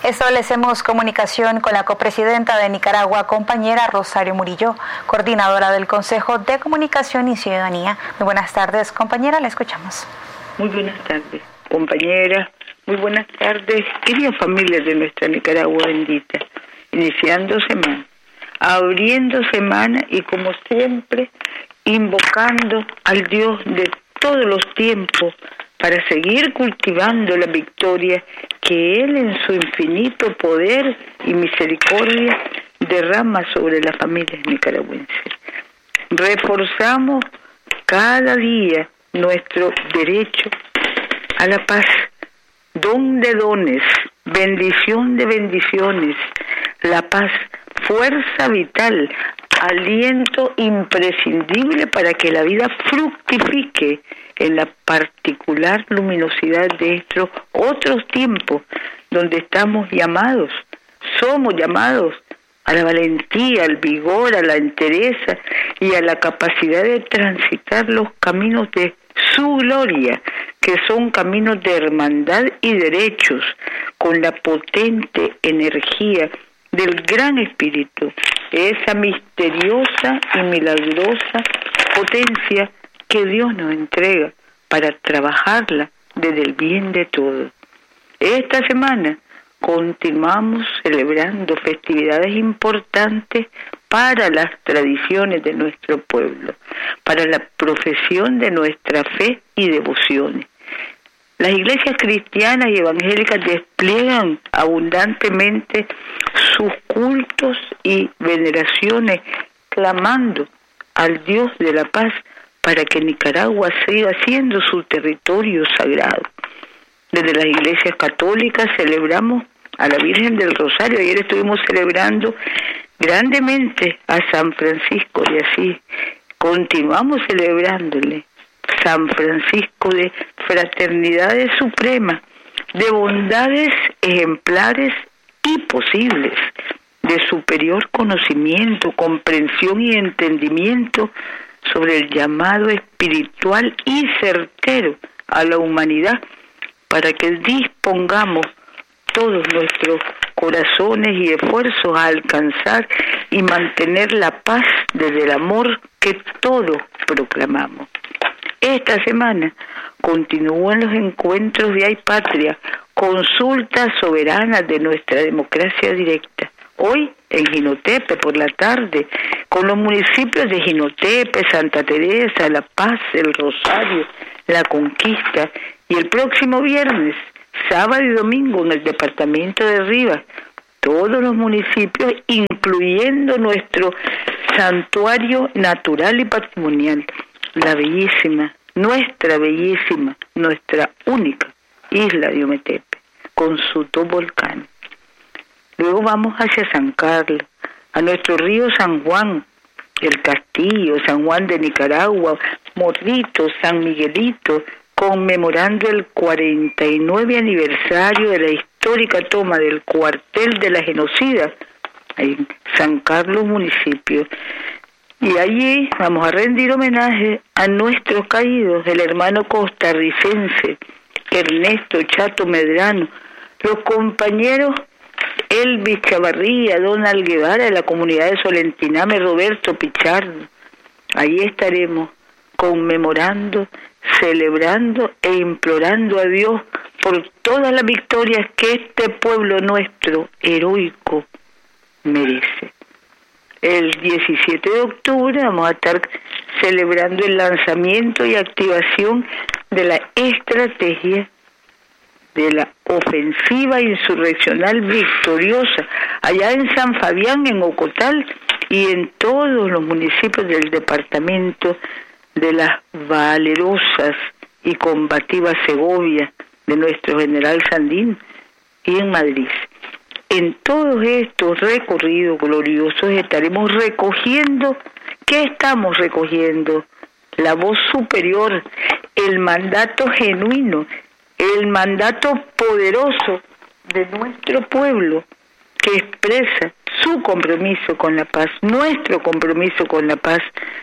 Establecemos comunicación con la copresidenta de Nicaragua, compañera Rosario Murillo, coordinadora del Consejo de Comunicación y Ciudadanía. Muy buenas tardes, compañera, la escuchamos. Muy buenas tardes, compañera. Muy buenas tardes, queridas familias de nuestra Nicaragua bendita. Iniciando semana, abriendo semana y como siempre, invocando al Dios de todos los tiempos para seguir cultivando la victoria que Él en su infinito poder y misericordia derrama sobre las familias nicaragüenses. Reforzamos cada día nuestro derecho a la paz, don de dones, bendición de bendiciones, la paz, fuerza vital, aliento imprescindible para que la vida fructifique en la particular luminosidad de estos otros tiempos donde estamos llamados, somos llamados a la valentía, al vigor, a la entereza y a la capacidad de transitar los caminos de su gloria, que son caminos de hermandad y derechos, con la potente energía del gran Espíritu, esa misteriosa y milagrosa potencia que Dios nos entrega para trabajarla desde el bien de todos. Esta semana continuamos celebrando festividades importantes para las tradiciones de nuestro pueblo, para la profesión de nuestra fe y devociones. Las iglesias cristianas y evangélicas despliegan abundantemente sus cultos y veneraciones, clamando al Dios de la paz para que Nicaragua siga siendo su territorio sagrado. Desde las iglesias católicas celebramos a la Virgen del Rosario. Ayer estuvimos celebrando grandemente a San Francisco de Asís. Continuamos celebrándole. San Francisco, de fraternidades supremas, de bondades ejemplares y posibles, de superior conocimiento, comprensión y entendimiento sobre el llamado espiritual y certero a la humanidad, para que dispongamos todos nuestros corazones y esfuerzos a alcanzar y mantener la paz desde el amor que todos proclamamos. Esta semana continúan los encuentros de Hay Patria, consultas soberanas de nuestra democracia directa. Hoy en Jinotepe por la tarde, con los municipios de Jinotepe, Santa Teresa, La Paz, El Rosario, La Conquista, y el próximo viernes, sábado y domingo en el departamento de Rivas, todos los municipios, incluyendo nuestro santuario natural y patrimonial, la bellísima, nuestra única isla de Ometepe, con sus dos volcanes. Luego vamos hacia San Carlos, a nuestro río San Juan, el Castillo, San Juan de Nicaragua, Morrito, San Miguelito, conmemorando el 49 aniversario de la histórica toma del cuartel de la genocida en San Carlos municipio. Y allí vamos a rendir homenaje a nuestros caídos, el hermano costarricense Ernesto Chato Medrano, los compañeros Elvis Chavarría, Donald Guevara de la comunidad de Solentiname, Roberto Pichardo. Allí estaremos conmemorando, celebrando e implorando a Dios por todas las victorias que este pueblo nuestro heroico merece. El 17 de octubre vamos a estar celebrando el lanzamiento y activación de la estrategia de la ofensiva insurreccional victoriosa allá en San Fabián, en Ocotal y en todos los municipios del departamento de las valerosas y combativas Segovia de nuestro general Sandín y en Madrid. En todos estos recorridos gloriosos estaremos recogiendo, ¿qué estamos recogiendo? La voz superior, el mandato genuino, el mandato poderoso de nuestro pueblo que expresa su compromiso con la paz, nuestro compromiso con la paz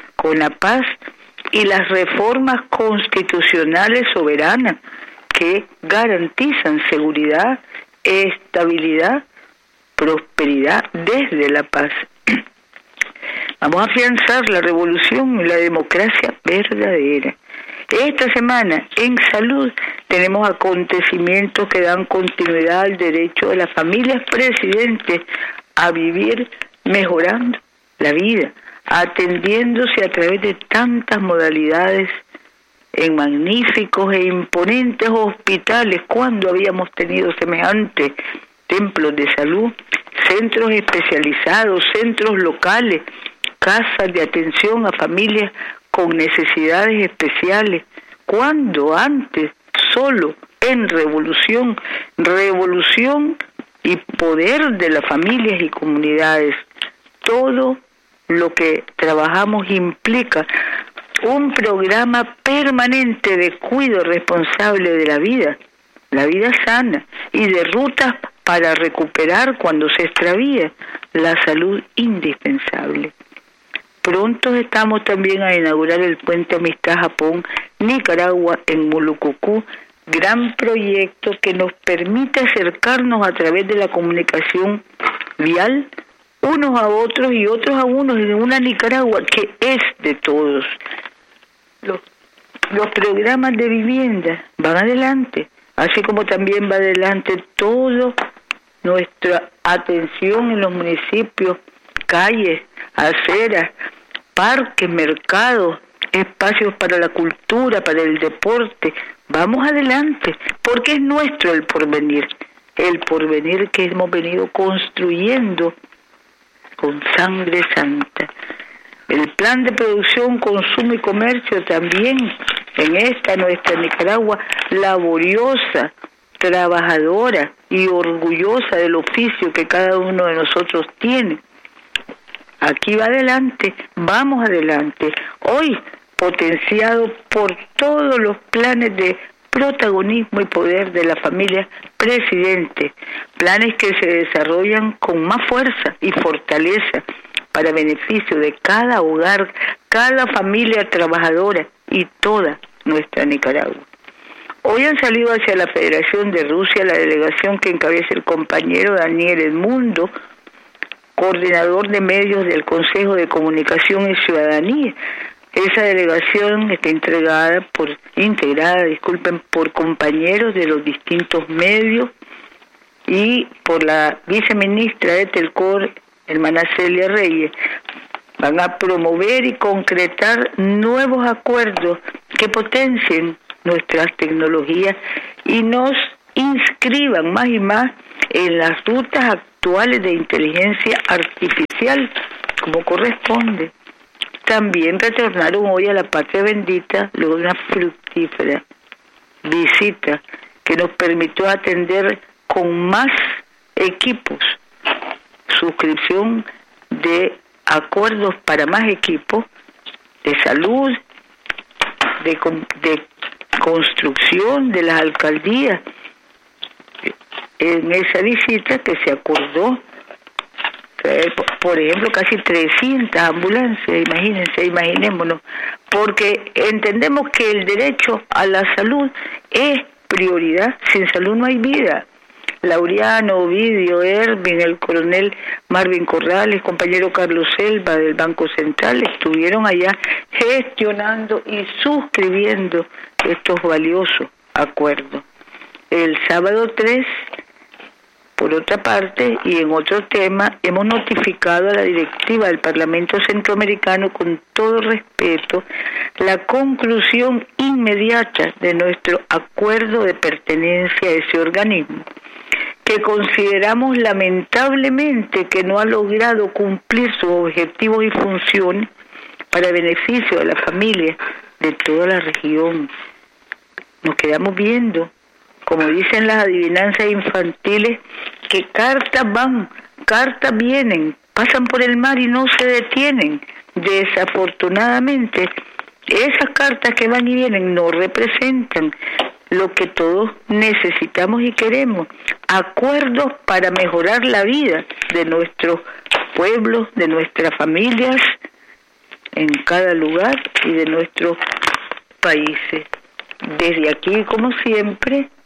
y las reformas constitucionales soberanas que garantizan seguridad, estabilidad, prosperidad desde la paz. Vamos a afianzar la revolución y la democracia verdadera. Esta semana, en salud, tenemos acontecimientos que dan continuidad al derecho de las familias presidentes a vivir mejorando la vida, atendiéndose a través de tantas modalidades en magníficos e imponentes hospitales. ¿Cuándo habíamos tenido semejantes templos de salud, centros especializados, centros locales, casas de atención a familias con necesidades especiales? ¿Cuándo? Antes, solo en revolución y poder de las familias y comunidades. Todo lo que trabajamos implica un programa permanente de cuidado responsable de la vida sana, y de rutas para recuperar cuando se extravía la salud indispensable. Pronto estamos también a inaugurar el puente Amistad Japón-Nicaragua en Mulucucú, gran proyecto que nos permite acercarnos a través de la comunicación vial unos a otros y otros a unos en una Nicaragua que es de todos. Los programas de vivienda van adelante, así como también va adelante toda nuestra atención en los municipios, calles, aceras, parques, mercados, espacios para la cultura, para el deporte. Vamos adelante, porque es nuestro el porvenir que hemos venido construyendo con sangre santa. El plan de producción, consumo y comercio también en esta nuestra Nicaragua laboriosa, trabajadora y orgullosa del oficio que cada uno de nosotros tiene. Aquí va adelante, vamos adelante. Hoy potenciado por todos los planes de protagonismo y poder de la familia presidente, planes que se desarrollan con más fuerza y fortaleza para beneficio de cada hogar, cada familia trabajadora y toda nuestra Nicaragua. Hoy han salido hacia la Federación de Rusia la delegación que encabeza el compañero Daniel Edmundo, coordinador de medios del Consejo de Comunicación y Ciudadanía. Esa delegación está integrada por compañeros de los distintos medios y por la viceministra de Telcor, hermana Celia Reyes. Van a promover y concretar nuevos acuerdos que potencien nuestras tecnologías y nos inscriban más y más en las rutas actuales de inteligencia artificial como corresponde. También retornaron hoy a la patria bendita luego de una fructífera visita que nos permitió atender con más equipos, suscripción de acuerdos para más equipos de salud, de construcción de las alcaldías. En esa visita que se acordó traer, por ejemplo, casi 300 ambulancias, imaginémonos, porque entendemos que el derecho a la salud es prioridad. Sin salud no hay vida. Laureano, Ovidio, Ervin, el coronel Marvin Corrales, compañero Carlos Selva del Banco Central, estuvieron allá gestionando y suscribiendo estos valiosos acuerdos. El sábado 3, por otra parte, y en otro tema, hemos notificado a la directiva del Parlamento Centroamericano con todo respeto la conclusión inmediata de nuestro acuerdo de pertenencia a ese organismo, que consideramos lamentablemente que no ha logrado cumplir sus objetivos y funciones para beneficio de la familia de toda la región. Nos quedamos viendo, como dicen las adivinanzas infantiles, que cartas van, cartas vienen, pasan por el mar y no se detienen. Desafortunadamente, esas cartas que van y vienen no representan lo que todos necesitamos y queremos: acuerdos para mejorar la vida de nuestros pueblos, de nuestras familias en cada lugar y de nuestros países. Desde aquí, como siempre,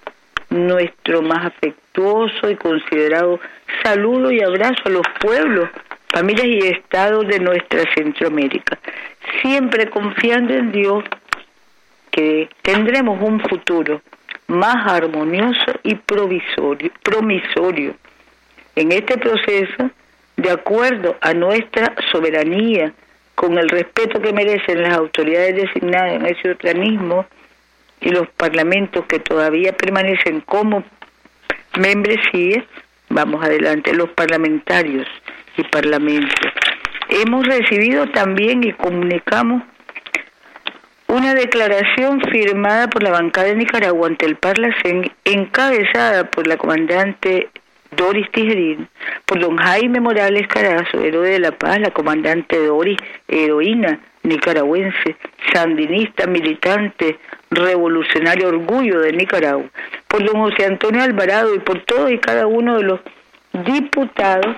nuestro más afectuoso y considerado saludo y abrazo a los pueblos, familias y estados de nuestra Centroamérica, siempre confiando en Dios que tendremos un futuro más armonioso y promisorio. En este proceso, de acuerdo a nuestra soberanía, con el respeto que merecen las autoridades designadas en ese organismo y los parlamentos que todavía permanecen como membresía, vamos adelante, los parlamentarios y parlamentos. Hemos recibido también y comunicamos una declaración firmada por la bancada de Nicaragua ante el Parlacén, encabezada por la comandante Doris Tijerín, por don Jaime Morales Carazo, héroe de la paz, la comandante Doris, heroína nicaragüense, sandinista, militante, revolucionario, orgullo de Nicaragua, por don José Antonio Alvarado y por todos y cada uno de los diputados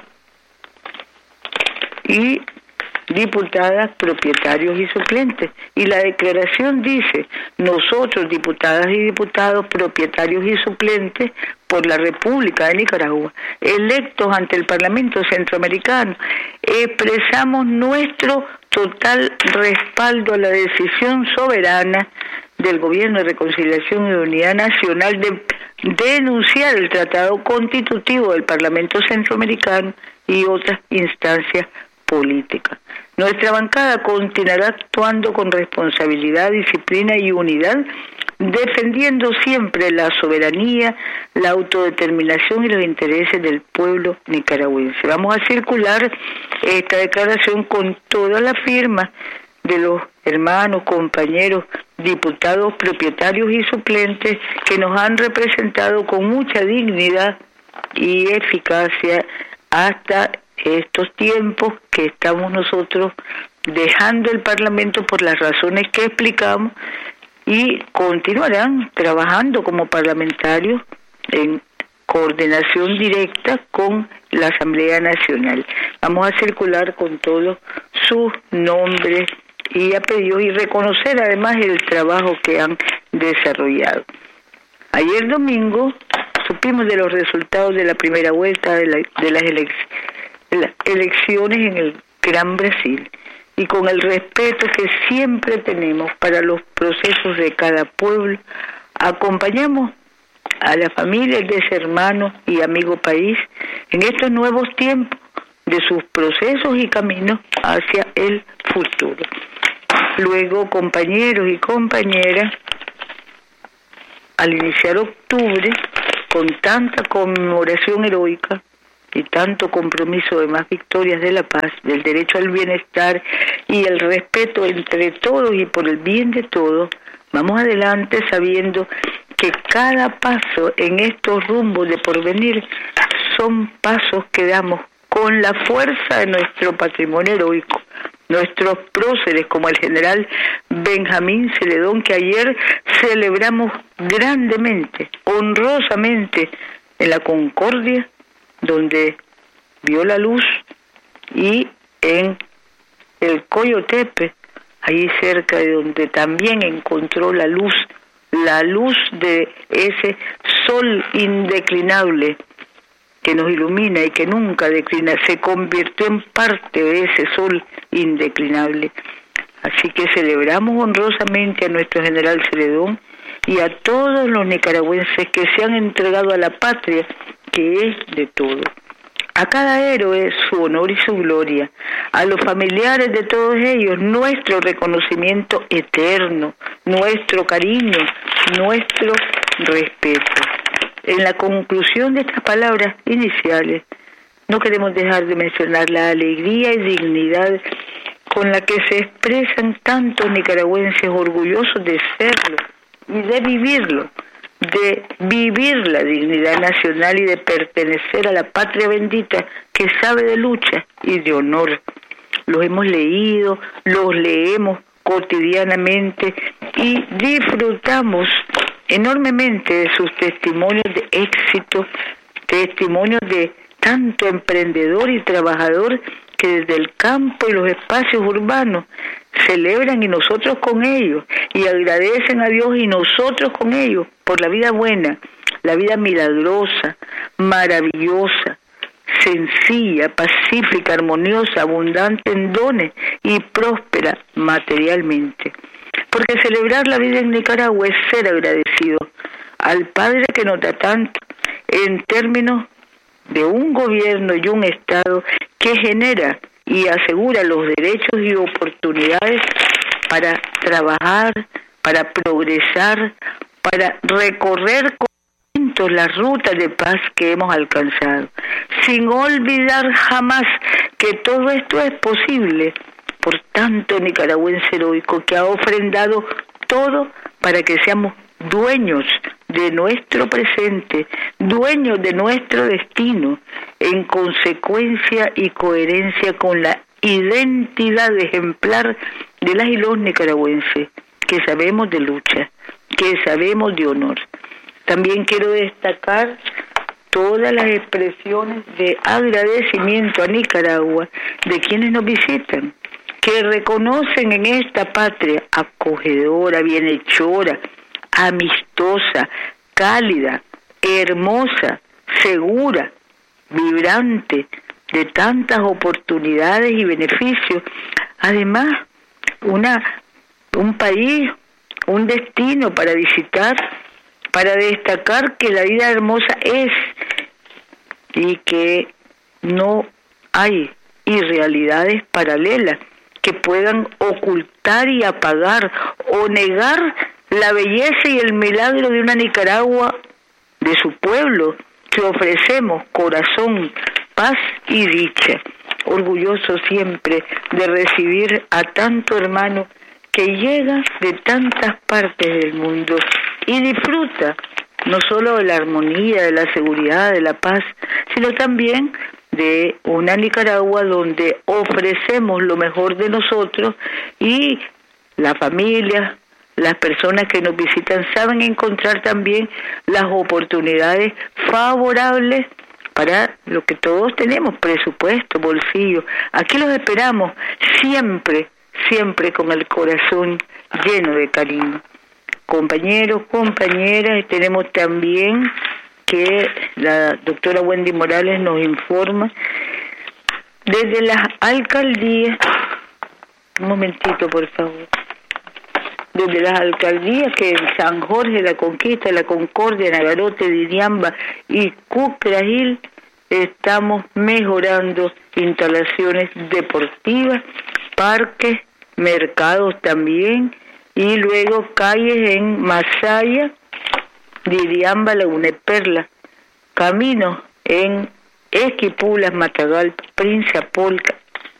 y diputadas, propietarios y suplentes. Y la declaración dice: nosotros, diputadas y diputados, propietarios y suplentes por la República de Nicaragua, electos ante el Parlamento Centroamericano, expresamos nuestro total respaldo a la decisión soberana del Gobierno de Reconciliación y Unidad Nacional de denunciar el Tratado Constitutivo del Parlamento Centroamericano y otras instancias políticas. Nuestra bancada continuará actuando con responsabilidad, disciplina y unidad, defendiendo siempre la soberanía, la autodeterminación y los intereses del pueblo nicaragüense. Vamos a circular esta declaración con toda la firma de los hermanos, compañeros, diputados, propietarios y suplentes que nos han representado con mucha dignidad y eficacia hasta estos tiempos que estamos nosotros dejando el Parlamento por las razones que explicamos, y continuarán trabajando como parlamentarios en coordinación directa con la Asamblea Nacional. Vamos a circular con todos sus nombres y apellidos y reconocer además el trabajo que han desarrollado. Ayer domingo supimos de los resultados de la primera vuelta de las elecciones en el Gran Brasil, y con el respeto que siempre tenemos para los procesos de cada pueblo, acompañamos a la familia de ese hermano y amigo país en estos nuevos tiempos de sus procesos y caminos hacia el futuro. Luego, compañeros y compañeras, al iniciar octubre, con tanta conmemoración heroica y tanto compromiso de más victorias de la paz, del derecho al bienestar y el respeto entre todos y por el bien de todos, vamos adelante sabiendo que cada paso en estos rumbos de porvenir son pasos que damos con la fuerza de nuestro patrimonio heroico, nuestros próceres como el general Benjamín Celedón, que ayer celebramos grandemente, honrosamente, en la Concordia, donde vio la luz, y en el Coyotepe, ahí cerca de donde también encontró la luz de ese sol indeclinable que nos ilumina y que nunca declina, se convirtió en parte de ese sol indeclinable. Así que celebramos honrosamente a nuestro general Celedón y a todos los nicaragüenses que se han entregado a la patria, que es de todos. A cada héroe su honor y su gloria, a los familiares de todos ellos nuestro reconocimiento eterno, nuestro cariño, nuestro respeto. En la conclusión de estas palabras iniciales, no queremos dejar de mencionar la alegría y dignidad con la que se expresan tantos nicaragüenses orgullosos de serlo y de vivirlo, de vivir la dignidad nacional y de pertenecer a la patria bendita que sabe de lucha y de honor. Los hemos leído, los leemos cotidianamente y disfrutamos enormemente de sus testimonios de éxito, testimonios de tanto emprendedor y trabajador que desde el campo y los espacios urbanos celebran, y nosotros con ellos, y agradecen a Dios y nosotros con ellos por la vida buena, la vida milagrosa, maravillosa, sencilla, pacífica, armoniosa, abundante en dones y próspera materialmente. Porque celebrar la vida en Nicaragua es ser agradecido al Padre que nos da tanto en términos de un gobierno y un Estado que genera y asegura los derechos y oportunidades para trabajar, para progresar, para recorrer las rutas de paz que hemos alcanzado, sin olvidar jamás que todo esto es posible por tanto nicaragüense heroico que ha ofrendado todo para que seamos dueños de nuestro presente, dueños de nuestro destino, en consecuencia y coherencia con la identidad ejemplar de las y los nicaragüenses, que sabemos de lucha, que sabemos de honor. También quiero destacar todas las expresiones de agradecimiento a Nicaragua de quienes nos visitan, que reconocen en esta patria acogedora, bienhechora, amistosa, cálida, hermosa, segura, vibrante, de tantas oportunidades y beneficios. Además, un país, un destino para visitar, para destacar que la vida hermosa es y que no hay irrealidades paralelas que puedan ocultar y apagar o negar la belleza y el milagro de una Nicaragua, de su pueblo, que ofrecemos corazón, paz y dicha. Orgulloso siempre de recibir a tanto hermano que llega de tantas partes del mundo y disfruta no solo de la armonía, de la seguridad, de la paz, sino también de una Nicaragua donde ofrecemos lo mejor de nosotros y la familia, las personas que nos visitan saben encontrar también las oportunidades favorables para lo que todos tenemos, presupuesto, bolsillo. Aquí los esperamos siempre, siempre con el corazón lleno de cariño. Compañeros, compañeras, tenemos también que la doctora Wendy Morales nos informa desde las alcaldías, un momentito por favor, desde las alcaldías que en San Jorge, La Conquista, La Concordia, Nagarote, Diriamba y Cucragil estamos mejorando instalaciones deportivas, parques, mercados también, y luego calles en Masaya, Diriamba, Laguna de Perla, caminos en Esquipulas, Matagalpa, Prince Apolca,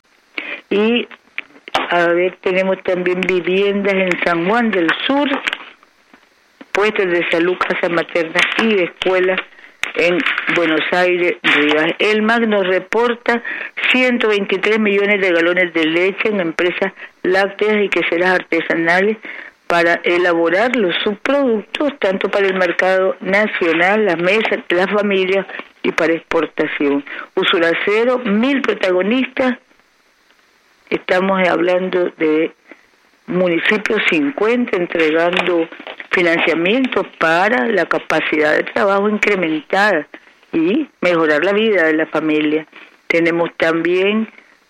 y tenemos también viviendas en San Juan del Sur, puestos de salud, casas maternas y escuelas en Buenos Aires, Rivas. El MAC nos reporta 123 millones de galones de leche en empresas lácteas y queseras artesanales para elaborar los subproductos, tanto para el mercado nacional, las mesas, las familias y para exportación. Usuracero, 1.000 protagonistas. Estamos hablando de municipios 50 entregando financiamiento para la capacidad de trabajo incrementada y mejorar la vida de la familia. Tenemos también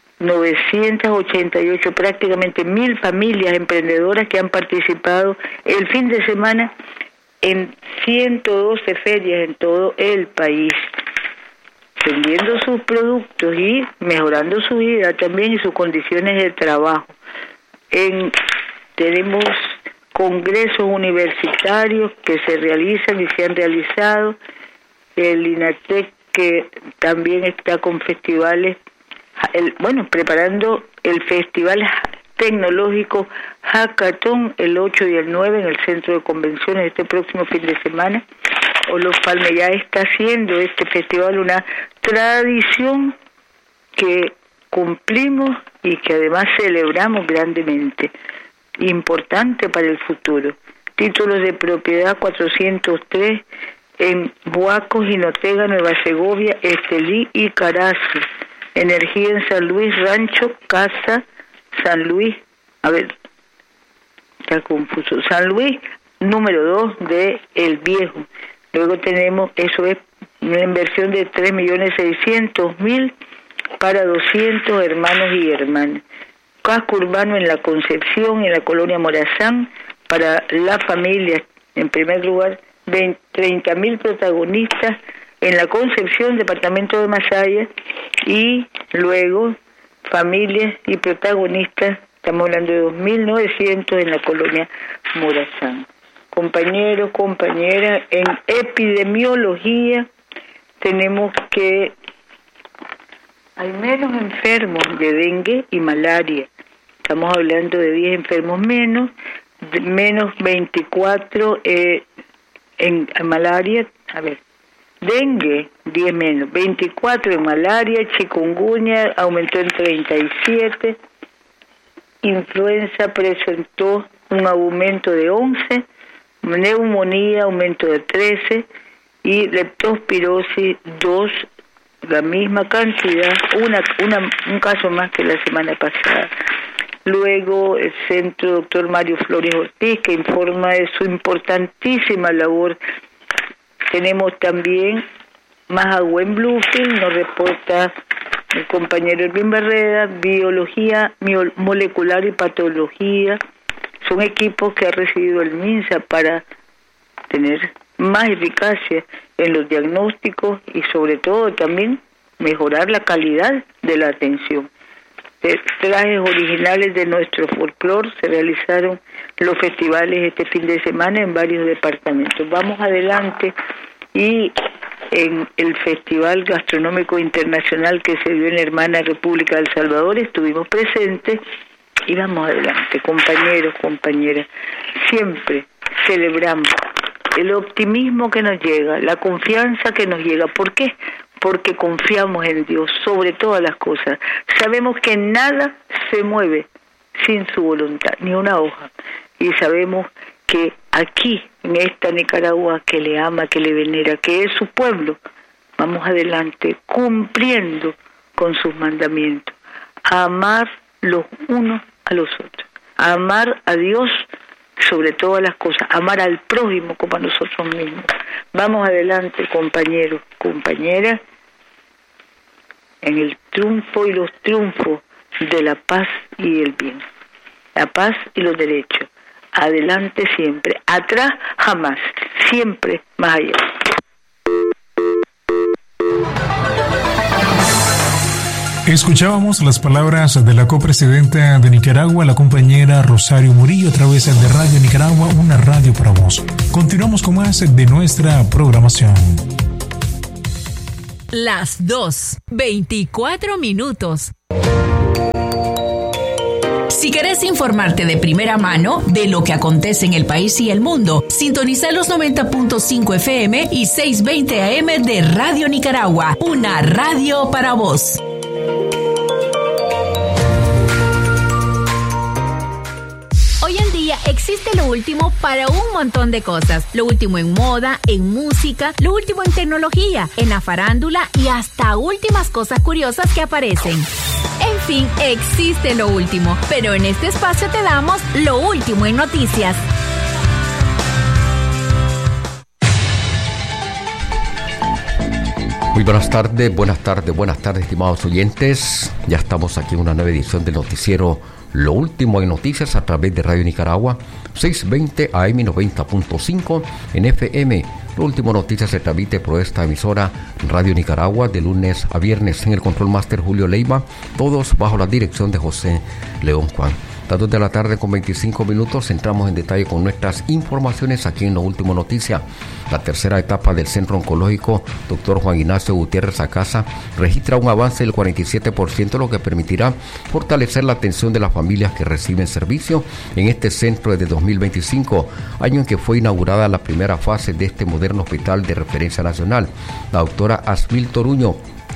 988, prácticamente 1.000 familias emprendedoras que han participado el fin de semana en 112 ferias en todo el país, vendiendo sus productos y mejorando su vida también y sus condiciones de trabajo. Tenemos congresos universitarios que se realizan y se han realizado, el INATEC que también está con festivales, preparando el Festival Tecnológico Hackathon el 8 y el 9 en el Centro de Convenciones este próximo fin de semana. Olof Palme ya está haciendo este festival una tradición que cumplimos y que además celebramos grandemente, importante para el futuro. Títulos de propiedad 403 en Buacos, Jinotega, Nueva Segovia, Estelí y Carazo. Energía en San Luis, Rancho, Casa, San Luis, está confuso, San Luis, número 2 de El Viejo. Luego tenemos, eso es una inversión de 3.600.000 para 200 hermanos y hermanas. Casco urbano en la Concepción, en la colonia Morazán, para la familia. En primer lugar, 30.000 protagonistas en la Concepción, departamento de Masaya, y luego familias y protagonistas, estamos hablando de 2.900 en la colonia Morazán. Compañeros, compañeras, en epidemiología tenemos que hay menos enfermos de dengue y malaria. Estamos hablando de 10 enfermos menos 24 en malaria, dengue 10 menos, 24 en malaria, chikungunya aumentó en 37, influenza presentó un aumento de 11, neumonía aumento de 13 y leptospirosis 2, la misma cantidad, un caso más que la semana pasada. Luego el centro doctor Mario Flores Ortiz, que informa de su importantísima labor. Tenemos también más agua en Bluefield, nos reporta el compañero Erwin Barreda, biología molecular y patología. Son equipos que ha recibido el MINSA para tener más eficacia en los diagnósticos y sobre todo también mejorar la calidad de la atención. Trajes originales de nuestro folclore, se realizaron los festivales este fin de semana en varios departamentos. Vamos adelante, y en el Festival Gastronómico Internacional que se dio en la hermana República de El Salvador estuvimos presentes y vamos adelante, compañeros, compañeras. Siempre celebramos el optimismo que nos llega, la confianza que nos llega. ¿Por qué? Porque confiamos en Dios sobre todas las cosas. Sabemos que nada se mueve sin su voluntad, ni una hoja. Y sabemos que aquí, en esta Nicaragua que le ama, que le venera, que es su pueblo, vamos adelante cumpliendo con sus mandamientos. A amar los unos a los otros. A amar a Dios sobre todas las cosas. Amar al prójimo como a nosotros mismos. Vamos adelante, compañeros, compañeras, en el triunfo y los triunfos de la paz y el bien. La paz y los derechos. Adelante siempre. Atrás jamás. Siempre más allá. Escuchábamos las palabras de la copresidenta de Nicaragua, la compañera Rosario Murillo, a través de Radio Nicaragua, una radio para vos. Continuamos con más de nuestra programación. Las 2:24 minutos. Si querés informarte de primera mano de lo que acontece en el país y el mundo, sintoniza los 90.5 FM y 620 AM de Radio Nicaragua, una radio para vos. Hoy en día existe lo último para un montón de cosas. Lo último en moda, en música, lo último en tecnología, en la farándula y hasta últimas cosas curiosas que aparecen. En fin, existe lo último, pero en este espacio te damos lo último en noticias. Muy buenas tardes, estimados oyentes. Ya estamos aquí en una nueva edición del noticiero Lo Último en Noticias a través de Radio Nicaragua, 620 AM 90.5 en FM. Lo Último Noticias se transmite por esta emisora Radio Nicaragua de lunes a viernes. En el Control Master Julio Leiva, todos bajo la dirección de José León Juan. Las 2 de la tarde con 25 minutos entramos en detalle con nuestras informaciones aquí en Lo Último Noticia. La tercera etapa del Centro Oncológico Dr. Juan Ignacio Gutiérrez Acasa registra un avance del 47%, lo que permitirá fortalecer la atención de las familias que reciben servicio en este centro desde 2025, año en que fue inaugurada la primera fase de este moderno hospital de referencia nacional. La doctora Asmil Toruño,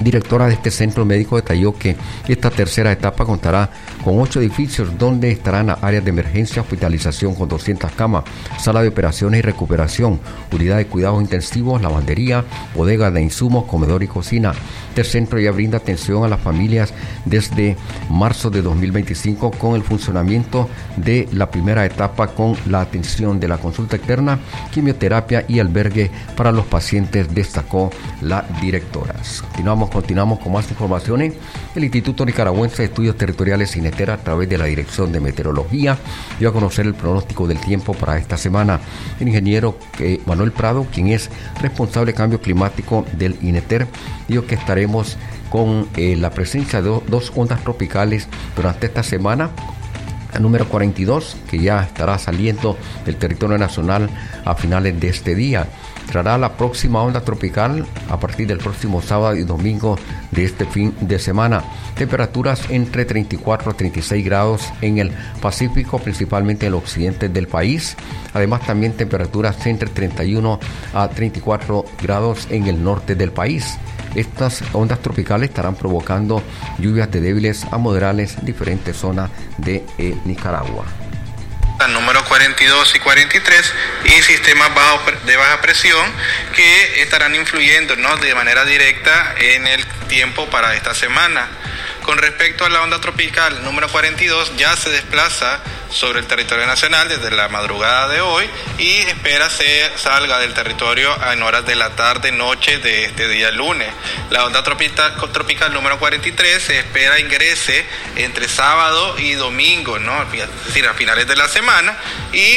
directora de este centro médico, detalló que esta tercera etapa contará con 8 edificios donde estarán áreas de emergencia, hospitalización con 200 camas, sala de operaciones y recuperación, unidad de cuidados intensivos, lavandería, bodega de insumos, comedor y cocina. Este centro ya brinda atención a las familias desde marzo de 2025 con el funcionamiento de la primera etapa con la atención de la consulta externa, quimioterapia y albergue para los pacientes, destacó la directora. Continuamos con más informaciones. El Instituto Nicaragüense de Estudios Territoriales INETER, a través de la Dirección de Meteorología, dio a conocer el pronóstico del tiempo para esta semana. El ingeniero Manuel Prado, quien es responsable de cambio climático del INETER, dijo que estaremos con la presencia de dos ondas tropicales durante esta semana. La número 42, que ya estará saliendo del territorio nacional a finales de este día. Traerá la próxima onda tropical a partir del próximo sábado y domingo de este fin de semana. Temperaturas entre 34 a 36 grados en el Pacífico, principalmente en el occidente del país. Además, también temperaturas entre 31 a 34 grados en el norte del país. Estas ondas tropicales estarán provocando lluvias de débiles a moderadas en diferentes zonas de Nicaragua. Número 42 y 43 y sistemas de baja presión que estarán influyendo, ¿no?, de manera directa en el tiempo para esta semana. Con respecto a la onda tropical número 42, ya se desplaza sobre el territorio nacional desde la madrugada de hoy y espera salga del territorio en horas de la tarde-noche de este día lunes. La onda tropical número 43 se espera ingrese entre sábado y domingo, ¿no?, es decir, a finales de la semana, y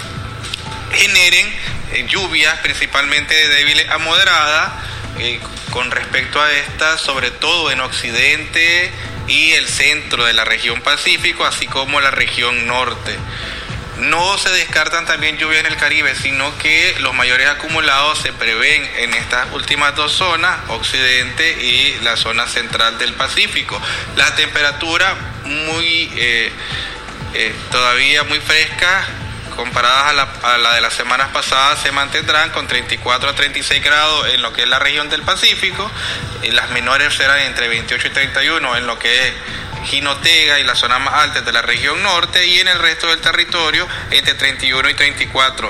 generen lluvias principalmente de débiles a moderada. Con respecto a esta, sobre todo en occidente y el centro de la región Pacífico, así como la región norte. No se descartan también lluvias en el Caribe, sino que los mayores acumulados se prevén en estas últimas dos zonas, occidente y la zona central del Pacífico. La temperatura todavía muy fresca, comparadas a la de las semanas pasadas, se mantendrán con 34 a 36 grados en lo que es la región del Pacífico, y las menores serán entre 28 y 31 en lo que es Jinotega y las zonas más altas de la región norte, y en el resto del territorio entre 31 y 34.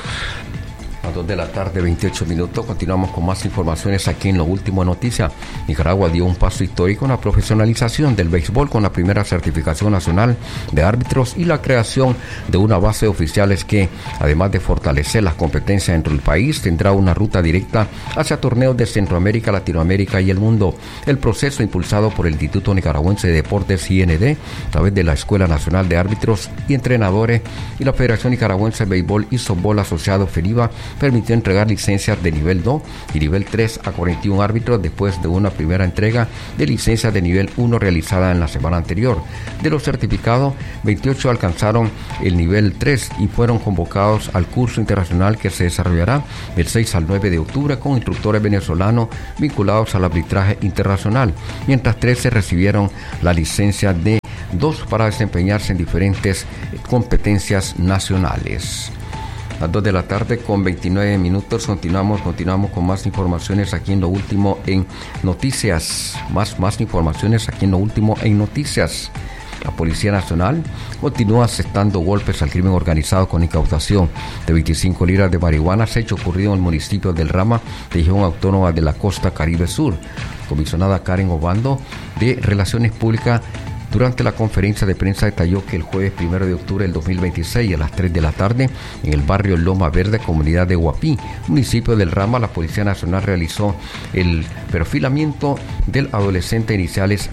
A 2 de la tarde, 28 minutos. Continuamos con más informaciones aquí en Lo Último Noticias. Nicaragua dio un paso histórico en la profesionalización del béisbol con la primera certificación nacional de árbitros y la creación de una base de oficiales que, además de fortalecer las competencias dentro del país, tendrá una ruta directa hacia torneos de Centroamérica, Latinoamérica y el mundo. El proceso, impulsado por el Instituto Nicaragüense de Deportes IND, a través de la Escuela Nacional de Árbitros y Entrenadores y la Federación Nicaragüense de Béisbol y Softball Asociado, FENIBA, permitió entregar licencias de nivel 2 y nivel 3 a 41 árbitros después de una primera entrega de licencias de nivel 1 realizada en la semana anterior. De los certificados, 28 alcanzaron el nivel 3 y fueron convocados al curso internacional que se desarrollará del 6 al 9 de octubre con instructores venezolanos vinculados al arbitraje internacional, mientras 13 recibieron la licencia de 2 para desempeñarse en diferentes competencias nacionales. A 2 de la tarde con 29 minutos. Continuamos con más informaciones aquí en Lo Último en Noticias. Más informaciones aquí en Lo Último en Noticias. La Policía Nacional continúa asestando golpes al crimen organizado con incautación de 25 libras de marihuana, hecho ocurrido en el municipio del Rama, región autónoma de la costa Caribe Sur. La comisionada Karen Obando de Relaciones Públicas, durante la conferencia de prensa, detalló que el jueves 1 de octubre del 2026 a las 3 de la tarde en el barrio Loma Verde, comunidad de Huapí, municipio del Rama, la Policía Nacional realizó el perfilamiento del adolescente iniciales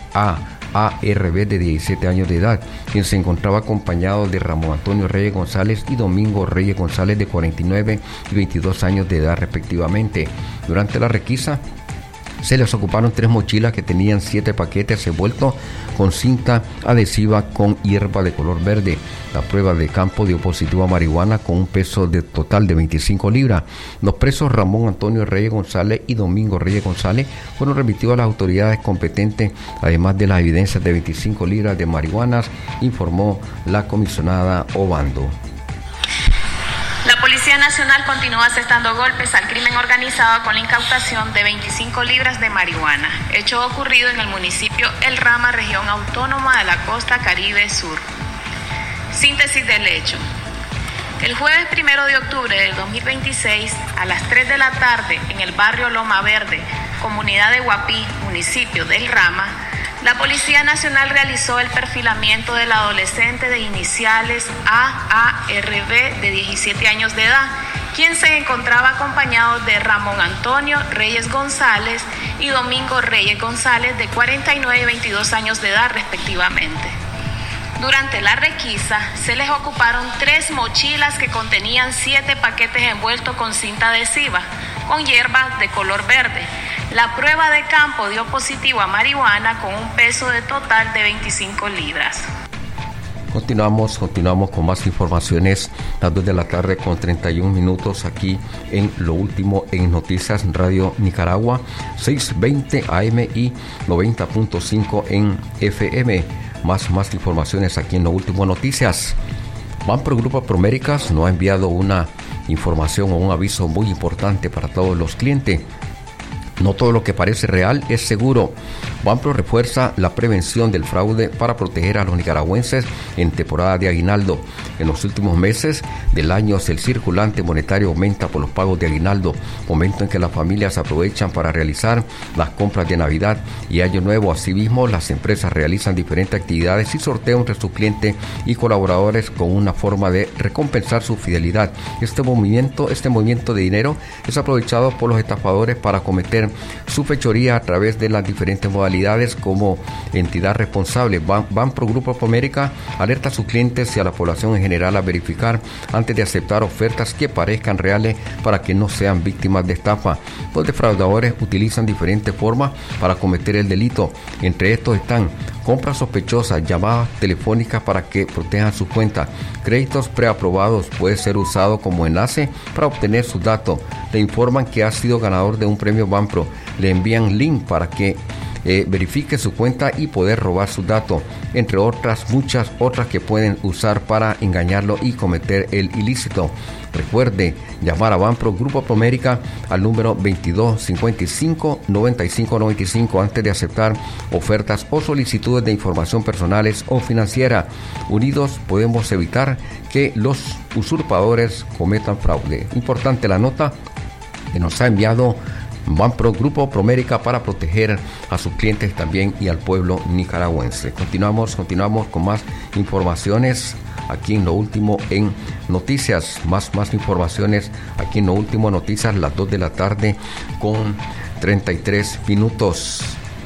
ARB de 17 años de edad, quien se encontraba acompañado de Ramón Antonio Reyes González y Domingo Reyes González de 49 y 22 años de edad respectivamente. Durante la requisa se les ocuparon 3 mochilas que tenían 7 paquetes envueltos con cinta adhesiva con hierba de color verde. La prueba de campo dio positivo a marihuana con un peso total de 25 libras. Los presos Ramón Antonio Reyes González y Domingo Reyes González fueron remitidos a las autoridades competentes, además de las evidencias de 25 libras de marihuana, informó la comisionada Obando. La Policía Nacional Nacional continúa asestando golpes al crimen organizado con la incautación de 25 libras de marihuana, hecho ocurrido en el municipio El Rama, región autónoma de la costa Caribe Sur. Síntesis del hecho. El jueves 1 de octubre del 2026, a las 3 de la tarde, en el barrio Loma Verde, comunidad de Guapí, municipio del Rama, la Policía Nacional realizó el perfilamiento del adolescente de iniciales AARB de 17 años de edad, quien se encontraba acompañado de Ramón Antonio Reyes González y Domingo Reyes González de 49 y 22 años de edad respectivamente. Durante la requisa se les ocuparon 3 mochilas que contenían 7 paquetes envueltos con cinta adhesiva, con hierbas de color verde. La prueba de campo dio positivo a marihuana con un peso de total de 25 libras. Continuamos con más informaciones, las 2 de la tarde con 31 minutos aquí en Lo Último en Noticias Radio Nicaragua, 620 AM y 90.5 en FM. Más informaciones aquí en Lo Último Noticias. Banpro Grupo Proméricas nos ha enviado una información o un aviso muy importante para todos los clientes. No todo lo que parece real es seguro. Banpro refuerza la prevención del fraude para proteger a los nicaragüenses en temporada de aguinaldo. En los últimos meses del año el circulante monetario aumenta por los pagos de aguinaldo, momento en que las familias aprovechan para realizar las compras de Navidad y Año Nuevo. Asimismo, las empresas realizan diferentes actividades y sorteos entre sus clientes y colaboradores con una forma de recompensar su fidelidad. Este movimiento de dinero es aprovechado por los estafadores para cometer su fechoría a través de las diferentes modalidades como entidad responsable. Banpro Grupo Promérica alerta a sus clientes y a la población en general a verificar antes de aceptar ofertas que parezcan reales para que no sean víctimas de estafa. Los defraudadores utilizan diferentes formas para cometer el delito. Entre estos están compras sospechosas, llamadas telefónicas para que protejan su cuenta, créditos preaprobados, puede ser usado como enlace para obtener sus datos, le informan que ha sido ganador de un premio Banpro, le envían link para que verifique su cuenta y poder robar sus datos, entre otras, muchas otras que pueden usar para engañarlo y cometer el ilícito. Recuerde llamar a Banpro Grupo Promérica al número 2255-9595 antes de aceptar ofertas o solicitudes de información personales o financiera. Unidos podemos evitar que los usurpadores cometan fraude. Importante la nota que nos ha enviado Banpro Grupo Promérica para proteger a sus clientes también y al pueblo nicaragüense. Continuamos con más informaciones aquí en Lo Último en Noticias. Más informaciones aquí en Lo Último Noticias, las 2 de la tarde con 33 minutos.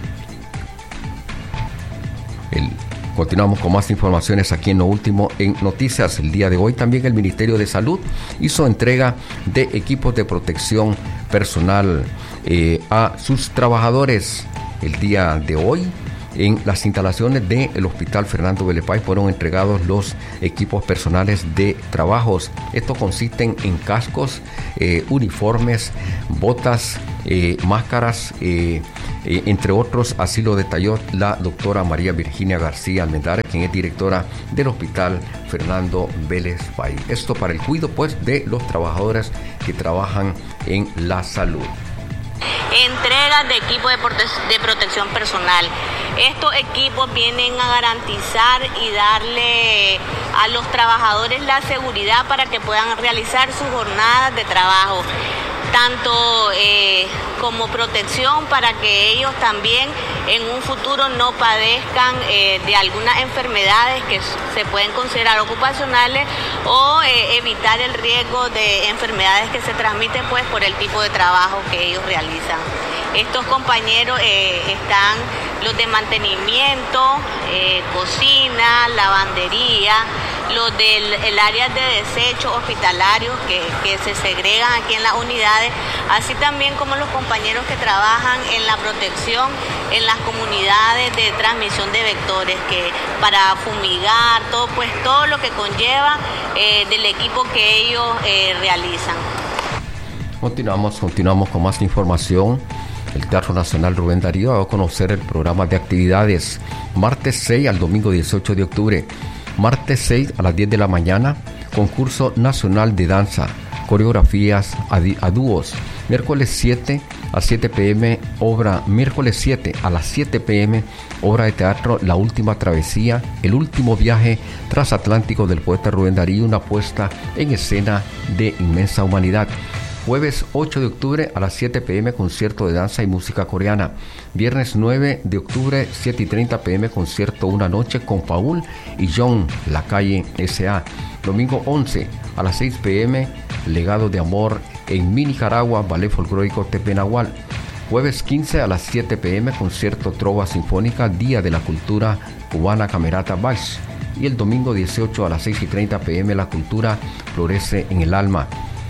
Continuamos con más informaciones aquí en Lo Último en Noticias. El día de hoy también el Ministerio de Salud hizo entrega de equipos de protección personal a sus trabajadores. El día de hoy en las instalaciones del Hospital Fernando Bellepay fueron entregados los equipos personales de trabajos. Esto consisten en cascos, uniformes, botas, máscaras, entre otros. Así lo detalló la doctora María Virginia García Almendares, quien es directora del Hospital Fernando Bellepay. Esto para el cuidado de los trabajadores que trabajan en la salud. Entrega de equipos de protección personal. Estos equipos vienen a garantizar y darle a los trabajadores la seguridad para que puedan realizar sus jornadas de trabajo, tanto como protección para que ellos también en un futuro no padezcan de algunas enfermedades que se pueden considerar ocupacionales o evitar el riesgo de enfermedades que se transmiten pues por el tipo de trabajo que ellos realizan. Estos compañeros están los de mantenimiento, cocina, lavandería, los del área de desechos hospitalarios que se segregan aquí en las unidades, así también como los compañeros que trabajan en la protección en las comunidades de transmisión de vectores, que para fumigar, todo lo que conlleva del equipo que ellos realizan. Continuamos con más información. El Teatro Nacional Rubén Darío va a conocer el programa de actividades martes 6 al domingo 18 de octubre. Martes 6 a las 10 de la mañana, concurso nacional de danza coreografías a dúos. Miércoles 7 a 7 p.m. Miércoles 7 a las 7 p.m. obra de teatro La Última Travesía, el último viaje transatlántico del poeta Rubén Darío, una puesta en escena de inmensa humanidad. Jueves 8 de octubre a las 7 p.m. concierto de danza y música coreana. Viernes 9 de octubre 7:30 p.m. concierto Una Noche con Paul y John, La Calle S.A. Domingo 11 a las 6 p.m. Legado de Amor en Mi Nicaragua, Ballet Folclórico Tepenahual. Jueves 15 a las 7 p.m. concierto Trova Sinfónica, Día de la Cultura Cubana Camerata Baix. Y el domingo 18 a las 6:30 p.m. La Cultura Florece en el Alma.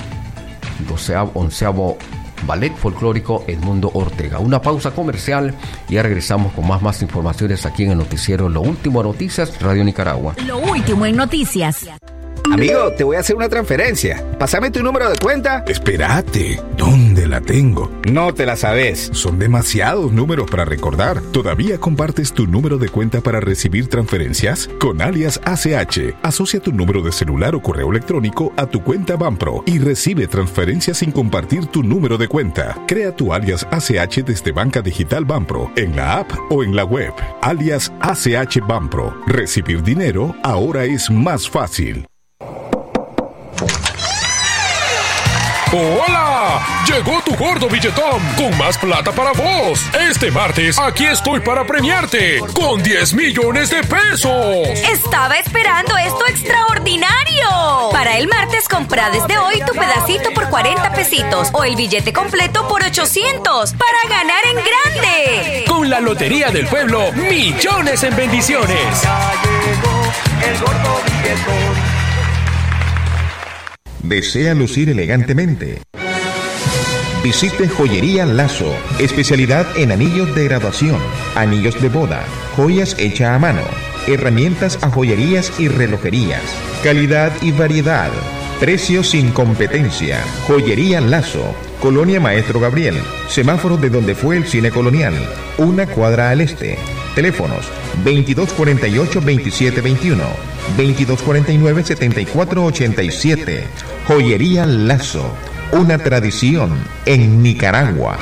11º Ballet Folclórico Edmundo Ortega. Una pausa comercial y ya regresamos con más informaciones aquí en el noticiero Lo Último en Noticias, Radio Nicaragua. Lo último en noticias. Amigo, te voy a hacer una transferencia. Pásame tu número de cuenta. Espérate, ¿dónde la tengo? No te la sabes. Son demasiados números para recordar. ¿Todavía compartes tu número de cuenta para recibir transferencias? Con Alias ACH, asocia tu número de celular o correo electrónico a tu cuenta Banpro y recibe transferencias sin compartir tu número de cuenta. Crea tu Alias ACH desde Banca Digital Banpro, en la app o en la web. Alias ACH Banpro. Recibir dinero ahora es más fácil. ¡Hola! Llegó tu gordo billetón con más plata para vos. Este martes aquí estoy para premiarte con 10 millones de pesos. Estaba esperando esto extraordinario. Para el martes compra desde hoy tu pedacito por 40 pesitos o el billete completo por 800 para ganar en grande. Con la Lotería del Pueblo, millones en bendiciones. Ya llegó el gordo billetón. ¿Desea lucir elegantemente? Visite Joyería Lazo, especialidad en anillos de graduación, anillos de boda, joyas hechas a mano, herramientas a joyerías y relojerías, calidad y variedad, precios sin competencia. Joyería Lazo, Colonia Maestro Gabriel, semáforo de donde fue el Cine Colonial, una cuadra al este. Teléfonos 2248-2721, 2249-7487. Joyería Lazo, una tradición en Nicaragua.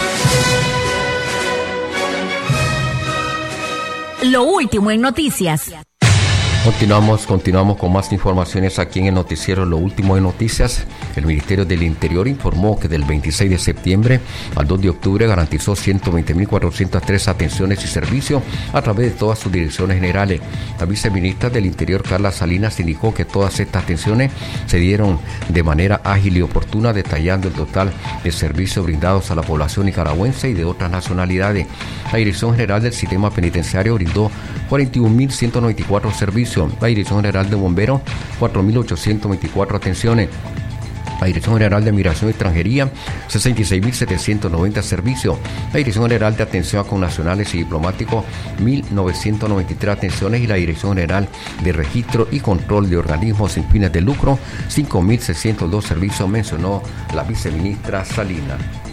Lo último en noticias. Continuamos con más informaciones aquí en el noticiero Lo Último en Noticias. El Ministerio del Interior informó que del 26 de septiembre al 2 de octubre garantizó 120.403 atenciones y servicios a través de todas sus direcciones generales. La viceministra del Interior, Carla Salinas, indicó que todas estas atenciones se dieron de manera ágil y oportuna, detallando el total de servicios brindados a la población nicaragüense y de otras nacionalidades. La Dirección General del Sistema Penitenciario brindó 41.194 servicios. La Dirección General de Bomberos, 4.824 atenciones. La Dirección General de Migración y Extranjería, 66.790 servicios. La Dirección General de Atención a Connacionales y Diplomáticos, 1.993 atenciones. Y la Dirección General de Registro y Control de Organismos sin fines de lucro, 5.602 servicios, mencionó la viceministra Salinas.